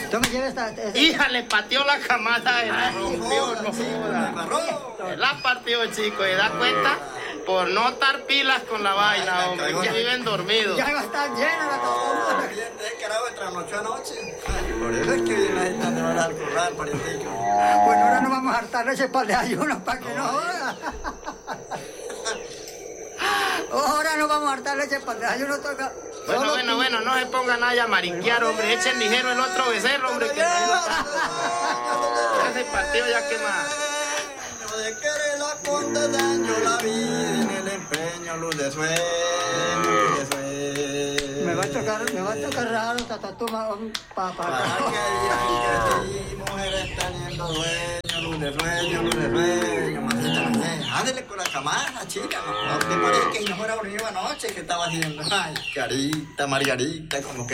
Tú me lleves esta... Hija, le pateó la camada y la rompió, no joda. La partió, chico, y da cuenta por no estar pilas con la vaina, hombre, que viven dormidos. Ya va a estar llena la cosa. El carajo trasnochó anoche. Por eso es que viene la gente de hora al corral, parientico. Bueno, ahora nos vamos a hartar leche para el desayuno, para que no joda. Ahora nos vamos a hartar leche para el desayuno, toca... Bueno, no se pongan ahí a mariquear, hombre. Echen ligero el otro becerro, hombre, que no ya se partió, ya quema. No de querer la conde daño la vida en el empeño, luz de sueño, luz de sueño. Me va a tocar raro, tatatuma, Para que digan que mujeres teniendo dueño, luz de sueño, luz de sueño, mamita, ándele con la camada, chica, no te parece que no fuera dormido anoche, que estaba haciendo, ay, carita, Margarita, como que